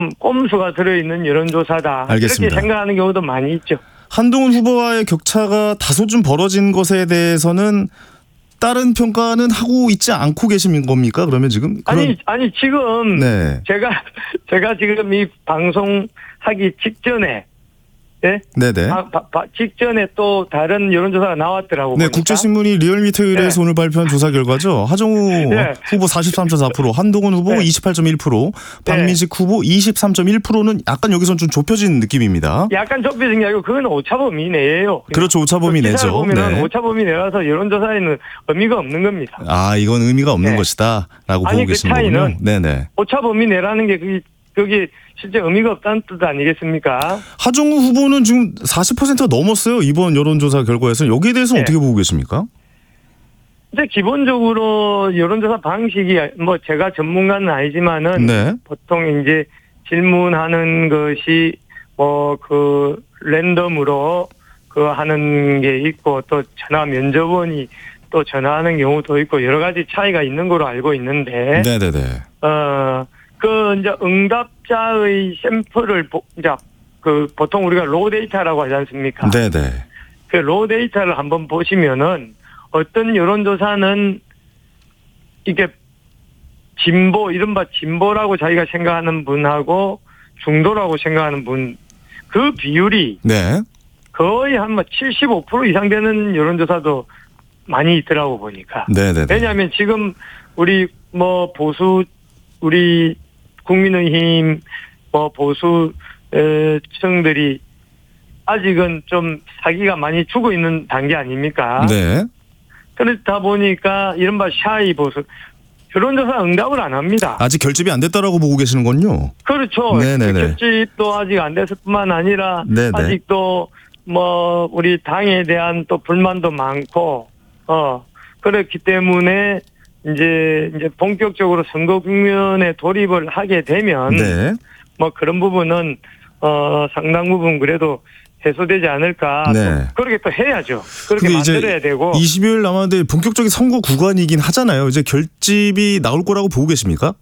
꼼수가 들어있는 여론조사다. 알겠습니다. 이렇게 생각하는 경우도 많이 있죠. 한동훈 후보와의 격차가 다소 좀 벌어진 것에 대해서는 다른 평가는 하고 있지 않고 계신 겁니까? 그러면 지금? 아니 지금 네. 제가 지금 이 방송하기 직전에 예? 네네. 직전에 또 다른 여론조사가 나왔더라고요. 네, 국제신문이 리얼미터에서 네. 오늘 발표한 조사 결과죠. 하정우 네. 후보 43.4%, 한동훈 후보 네. 28.1%, 박민식 후보 23.1%는 약간 여기선 좀 좁혀진 느낌입니다. 약간 좁혀진 게 아니고 그건 오차범위 내예요. 그렇죠, 오차범위 내죠. 기사를 보면 네. 오차범위 내라서 여론조사에는 의미가 없는 겁니다. 아, 이건 의미가 없는 네. 것이다라고 아니, 보고 그 계시는 차이는 거군요. 네네. 오차범위 내라는 게 그게 실제 의미가 없다는 뜻 아니겠습니까? 하정우 후보는 지금 40%가 넘었어요. 이번 여론조사 결과에서. 여기에 대해서는 네. 어떻게 보고 계십니까? 근데 기본적으로 여론조사 방식이 뭐 제가 전문가는 아니지만은 네. 보통 이제 질문하는 것이 뭐 그 랜덤으로 그 하는 게 있고 또 전화 면접원이 또 전화하는 경우도 있고 여러 가지 차이가 있는 걸로 알고 있는데 네네네. 그 이제 응답자의 샘플을 이제 그 보통 우리가 로우 데이터라고 하지 않습니까? 네네. 그 로우 데이터를 한번 보시면은 어떤 여론조사는 이게 진보 이른바 진보라고 자기가 생각하는 분하고 중도라고 생각하는 분 그 비율이 네. 거의 한 75% 이상 되는 여론조사도 많이 있더라고 보니까. 네네네. 왜냐하면 지금 우리 뭐 보수 우리 국민의힘 뭐 보수층들이 아직은 좀 사기가 많이 죽어 있는 단계 아닙니까? 네. 그렇다 보니까 이른바 샤이 보수 여론조사 응답을 안 합니다. 아직 결집이 안 됐다라고 보고 계시는군요. 그렇죠. 네네네. 결집도 아직 안 됐을 뿐만 아니라 네네. 아직도 뭐 우리 당에 대한 또 불만도 많고 그렇기 때문에 이제 본격적으로 선거 국면에 돌입을 하게 되면 네. 뭐 그런 부분은 상당 부분 그래도 해소되지 않을까. 네. 그렇게 또 해야죠. 그렇게 그게 이제 만들어야 되고. 20일 남았는데 본격적인 선거 구간이긴 하잖아요. 이제 결집이 나올 거라고 보고 계십니까?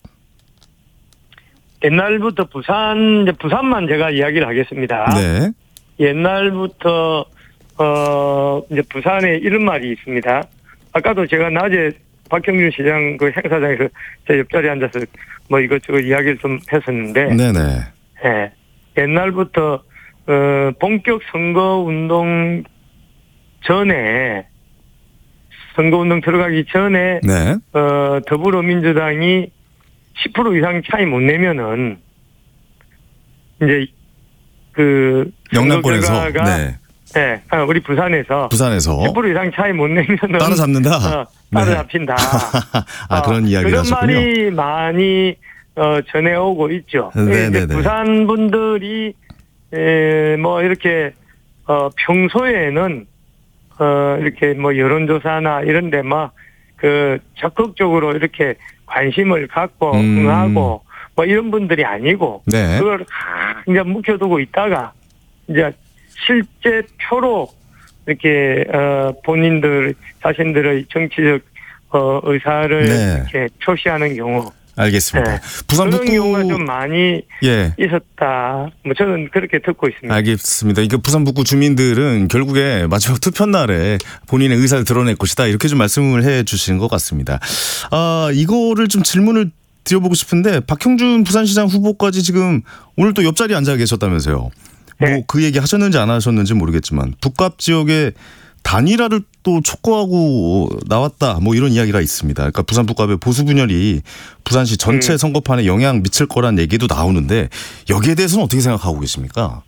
옛날부터 부산만 제가 이야기를 하겠습니다. 네. 옛날부터 이제 부산에 이런 말이 있습니다. 아까도 제가 낮에 박형준 시장 그 행사장에서 제 옆자리에 앉아서 뭐 이것저것 이야기를 좀 했었는데, 네네. 예, 옛날부터 본격 선거운동 전에 선거운동 들어가기 전에 네. 더불어민주당이 10% 이상 차이 못 내면은 이제 그 영남권에서. 네. 네, 우리 부산에서 10% 이상 차이 못 내면은 따라잡는다. 따라잡힌다. 그런 이야기를 그런 하셨군요. 말이 많이 전해오고 있죠. 네네네. 이제 부산 분들이 뭐 이렇게 평소에는 이렇게 뭐 여론조사나 이런데 막 그 적극적으로 이렇게 관심을 갖고 응하고 뭐 이런 분들이 아니고 네. 그걸 이제 묵혀두고 있다가 이제 실제 표로 이렇게 본인들 자신들의 정치적 의사를 네. 이렇게 표시하는 경우. 알겠습니다. 네. 부산 그런 북구 경우가 좀 많이 있었다. 뭐 저는 그렇게 듣고 있습니다. 알겠습니다. 이게 부산 북구 주민들은 결국에 마지막 투표 날에 본인의 의사를 드러낼 것이다. 이렇게 좀 말씀을 해 주시는 것 같습니다. 이거를 좀 질문을 드려보고 싶은데 박형준 부산시장 후보까지 지금 오늘 또 옆자리에 앉아 계셨다면서요. 네. 뭐 그 얘기 하셨는지 안 하셨는지 모르겠지만 북갑 지역에 단일화를 또 촉구하고 나왔다. 뭐 이런 이야기가 있습니다. 그러니까 부산 북갑의 보수 분열이 부산시 전체 선거판에 영향 미칠 거란 얘기도 나오는데 여기에 대해서는 어떻게 생각하고 계십니까?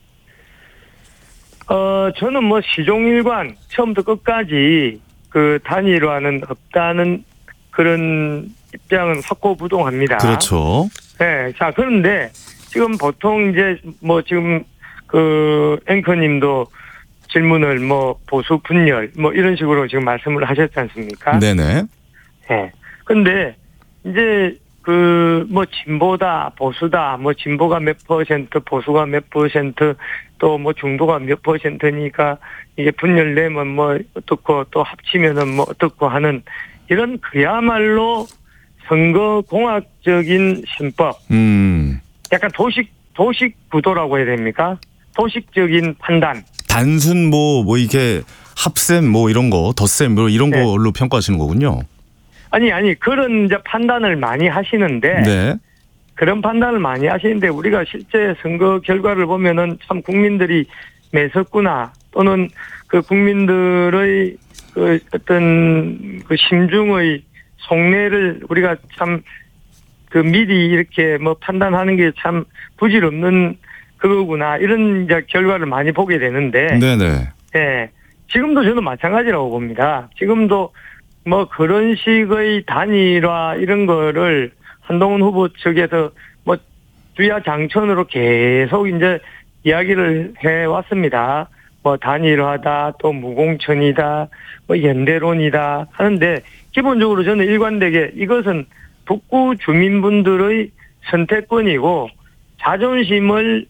저는 뭐 시종일관 처음부터 끝까지 그 단일화는 없다는 그런 입장은 확고부동합니다. 그렇죠. 네. 자, 그런데 지금 보통 이제 뭐 지금 그 앵커님도 질문을 뭐 보수 분열 뭐 이런 식으로 지금 말씀을 하셨지 않습니까? 네네. 네. 근데 이제 그 뭐 진보다 보수다 뭐 진보가 몇 퍼센트 보수가 몇 퍼센트 또 뭐 중도가 몇 퍼센트니까 이게 분열되면 뭐 어떻고 또 합치면은 뭐 어떻고 하는 이런 그야말로 선거공학적인 신법 약간 도식 도식 구도라고 해야 됩니까? 도식적인 판단. 단순 뭐 이게 합셈 뭐 이런 거, 덧셈 뭐 이런 네. 걸로 평가하시는 거군요. 아니 그런 이제 판단을 많이 하시는데 네. 그런 판단을 많이 하시는데 우리가 실제 선거 결과를 보면은 참 국민들이 매섭구나 또는 그 국민들의 그 어떤 그 심중의 속내를 우리가 참 그 미리 이렇게 뭐 판단하는 게 참 부질없는 그거구나 이런 이제 결과를 많이 보게 되는데 네네. 예. 지금도 저는 마찬가지라고 봅니다. 지금도 뭐 그런 식의 단일화 이런 거를 한동훈 후보 측에서 뭐 주야장천으로 계속 이제 이야기를 해 왔습니다. 뭐 단일화다, 또 무공천이다, 뭐 연대론이다 하는데 기본적으로 저는 일관되게 이것은 북구 주민분들의 선택권이고 자존심을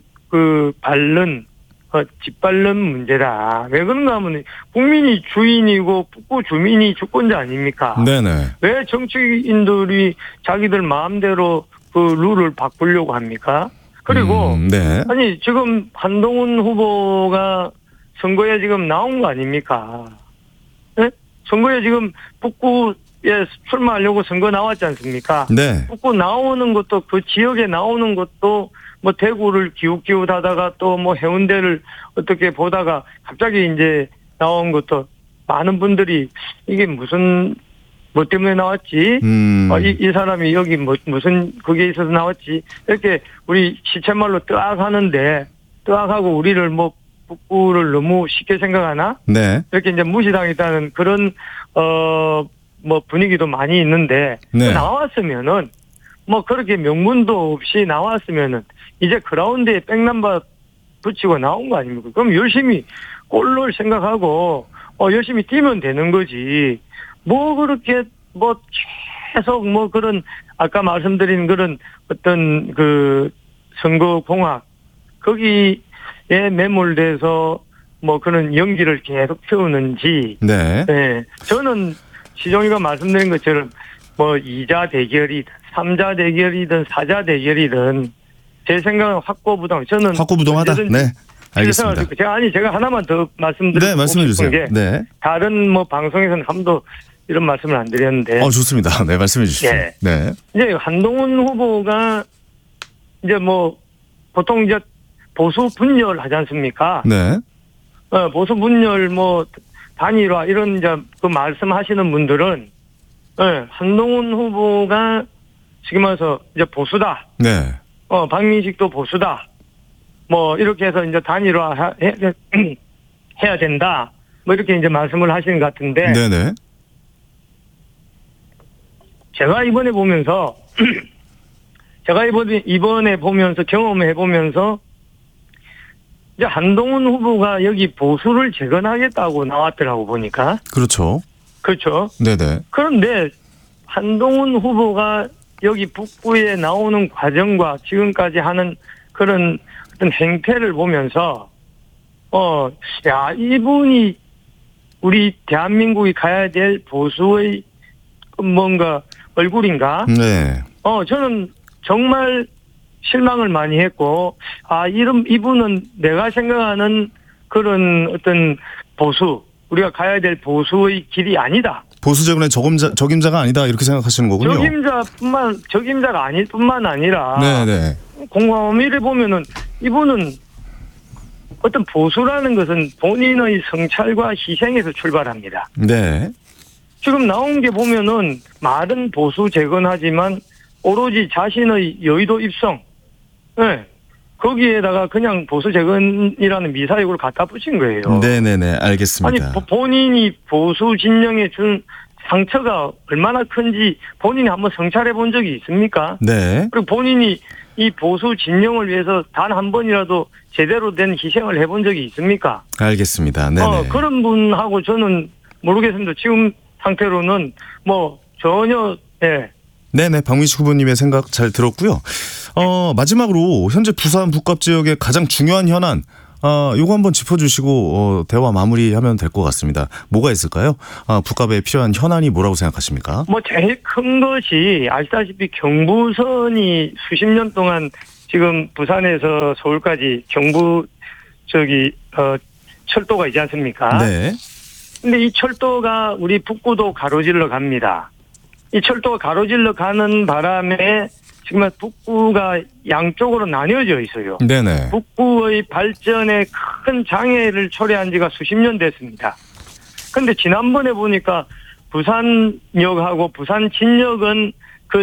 짓밟는 문제다. 왜 그런가 하면 국민이 주인이고 북구 주민이 주권자 아닙니까? 네네. 왜 정치인들이 자기들 마음대로 그 룰을 바꾸려고 합니까? 그리고 네. 아니 지금 한동훈 후보가 선거에 지금 나온 거 아닙니까? 네? 선거에 지금 북구에 출마하려고 선거 나왔지 않습니까? 네. 북구 나오는 것도 그 지역에 나오는 것도 뭐 대구를 기웃기웃하다가 또 뭐 해운대를 어떻게 보다가 갑자기 이제 나온 것도 많은 분들이 이게 무슨 뭐 때문에 나왔지? 이 사람이 여기 무슨 그게 있어서 나왔지? 이렇게 우리 시쳇말로 뜨악 하는데 뜨악하고 우리를 뭐 북구를 너무 쉽게 생각하나? 네. 이렇게 이제 무시당했다는 그런 뭐 분위기도 많이 있는데 네. 나왔으면은 뭐 그렇게 명분도 없이 나왔으면은 이제 그라운드에 백넘버 붙이고 나온 거 아닙니까? 그럼 열심히 골을 생각하고 열심히 뛰면 되는 거지. 뭐 그렇게 뭐 계속 뭐 그런 아까 말씀드린 그런 어떤 그 선거 공학 거기에 매몰돼서 뭐 그런 연기를 계속 피우는지. 네. 네. 저는 시종이가 말씀드린 것처럼 뭐 2자 대결이든 3자 대결이든 4자 대결이든 제 생각은 확고부동. 저는 확고부동하다. 네. 알겠습니다. 제가 하나만 더 말씀드리고 네, 말씀해 주세요. 게 네. 다른 뭐 방송에서는 한번도 이런 말씀을 안 드렸는데. 좋습니다. 네, 말씀해 주십시오. 네. 네. 이제 한동훈 후보가 이제 뭐 보통 이제 보수 분열 하지 않습니까? 네. 보수 분열 뭐 단일화 이런 이제 그 말씀하시는 분들은 한동훈 후보가 지금 와서 이제 보수다. 네. 박민식도 보수다. 뭐 이렇게 해서 이제 단일화 해야 된다. 뭐 이렇게 이제 말씀을 하시는 것 같은데. 네네. 제가 이번에 보면서 경험해 보면서 이제 한동훈 후보가 여기 보수를 재건하겠다고 나왔더라고 보니까. 그렇죠. 그렇죠. 네네. 그런데 한동훈 후보가 여기 북구에 나오는 과정과 지금까지 하는 그런 어떤 행태를 보면서 이분이 우리 대한민국이 가야 될 보수의 뭔가 얼굴인가? 네. 저는 정말 실망을 많이 했고, 이분은 내가 생각하는 그런 어떤 보수, 우리가 가야 될 보수의 길이 아니다. 보수 재건의 적임자가 아니다 이렇게 생각하시는 거군요. 적임자가 뿐만 아니라. 네네. 공화미를 보면은 이분은 어떤 보수라는 것은 본인의 성찰과 희생에서 출발합니다. 네. 지금 나온 게 보면은 말은 보수 재건하지만 오로지 자신의 여의도 입성, 거기에다가 그냥 보수 재건이라는 미사역을 갖다 붙인 거예요. 네네네, 알겠습니다. 아니 본인이 보수 진영에 준 상처가 얼마나 큰지 본인이 한번 성찰해 본 적이 있습니까? 네. 그리고 본인이 이 보수 진영을 위해서 단 한 번이라도 제대로 된 희생을 해본 적이 있습니까? 알겠습니다. 네네. 그런 분하고 저는 모르겠습니다. 지금 상태로는 뭐 전혀. 네네, 박민식 후보님의 생각 잘 들었고요. 마지막으로 현재 부산 북갑 지역의 가장 중요한 현안, 요거 한번 짚어주시고 대화 마무리하면 될 것 같습니다. 뭐가 있을까요? 북갑에 필요한 현안이 뭐라고 생각하십니까? 뭐 제일 큰 것이 아시다시피 경부선이 수십 년 동안 지금 부산에서 서울까지 경부 철도가 있지 않습니까? 네. 근데 이 철도가 우리 북구도 가로질러 갑니다. 이 철도가 가로질러 가는 바람에 지금 북구가 양쪽으로 나뉘어져 있어요. 네네. 북구의 발전에 큰 장애를 초래한 지가 수십 년 됐습니다. 근데 지난번에 보니까 부산역하고 부산 진역은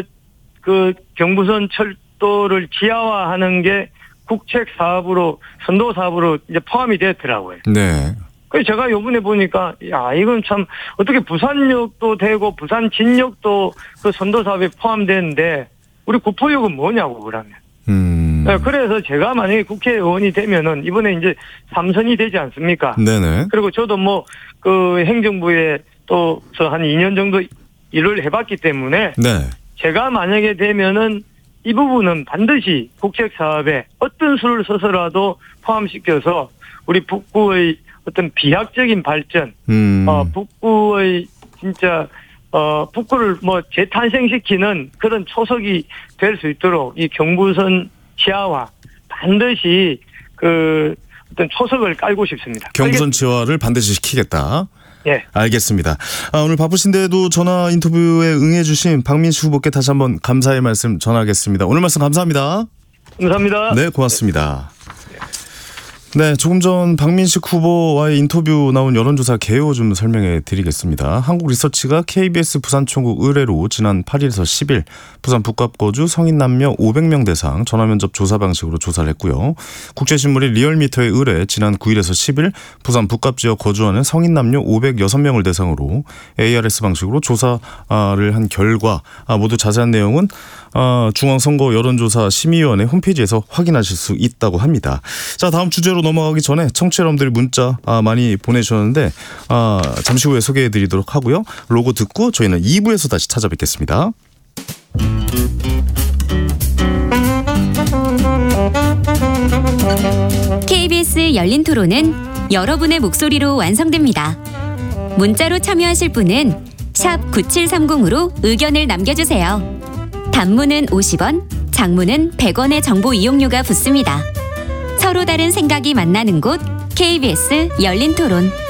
그 경부선 철도를 지하화하는 게 국책 사업으로 선도 사업으로 이제 포함이 됐더라고요. 네. 그래서 제가 요번에 보니까 이건 참 어떻게 부산역도 되고 부산 진역도 그 선도 사업에 포함되는데 우리 구포역은 뭐냐고 그러면. 네, 그래서 제가 만약에 국회의원이 되면은 이번에 이제 3선이 되지 않습니까? 네네. 그리고 저도 그 행정부에 또 저 한 2년 정도 일을 해봤기 때문에 네. 제가 만약에 되면은 이 부분은 반드시 국책 사업에 어떤 수를 써서라도 포함시켜서 우리 북구의 어떤 비약적인 발전, 북구의 진짜 북구를 재탄생시키는 그런 초석이 될 수 있도록 이 경부선 지하화 반드시 그 어떤 초석을 깔고 싶습니다. 경부선 지하화를 반드시 시키겠다. 예. 알겠습니다. 오늘 바쁘신데도 전화 인터뷰에 응해주신 박민식 후보께 다시 한번 감사의 말씀 전하겠습니다. 오늘 말씀 감사합니다. 감사합니다. 네, 고맙습니다. 네, 조금 전 박민식 후보와의 인터뷰 나온 여론조사 개요 좀 설명해 드리겠습니다. 한국리서치가 KBS 부산총국 의뢰로 지난 8일에서 10일 부산 북갑거주 성인 남녀 500명 대상 전화면접 조사 방식으로 조사를 했고요. 국제신문이 리얼미터의 의뢰 지난 9일에서 10일 부산 북갑지역 거주하는 성인 남녀 506명을 대상으로 ARS 방식으로 조사를 한 결과 모두 자세한 내용은 중앙선거 여론조사 심의위원회 홈페이지에서 확인하실 수 있다고 합니다. 자, 다음 주제로 넘어가기 전에 청취자 여러분들이 문자 많이 보내주셨는데 잠시 후에 소개해드리도록 하고요. 로고 듣고 저희는 2부에서 다시 찾아뵙겠습니다. KBS 열린 토론은 여러분의 목소리로 완성됩니다. 문자로 참여하실 분은 샵 9730으로 의견을 남겨주세요. 단문은 50원, 장문은 100원의 정보 이용료가 붙습니다. 서로 다른 생각이 만나는 곳 KBS 열린 토론.